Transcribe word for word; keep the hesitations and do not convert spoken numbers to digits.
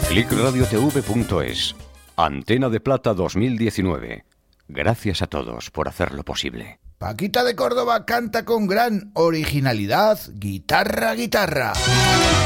clic radio t v punto es. Antena de Plata dos mil diecinueve. Gracias a todos por hacerlo posible. Paquita de Córdoba canta con gran originalidad, guitarra, guitarra.